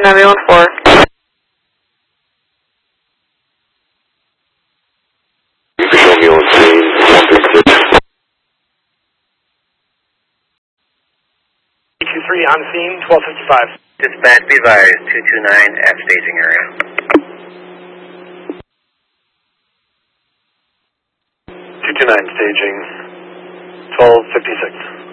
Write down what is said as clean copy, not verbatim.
914. Romeo on scene, 136. 23 on scene, 1255. Dispatch, be advised, 229 at staging area. 229 staging, 1256.